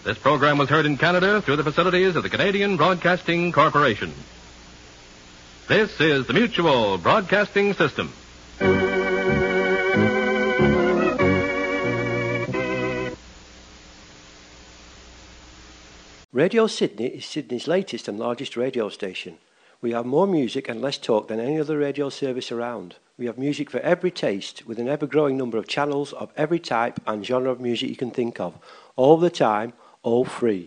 This program was heard in Canada through the facilities of the Canadian Broadcasting Corporation. This is the Mutual Broadcasting System. Radio Sydney is Sydney's latest and largest radio station. We have more music and less talk than any other radio service around. We have music for every taste, with an ever-growing number of channels of every type and genre of music you can think of, all the time, all free.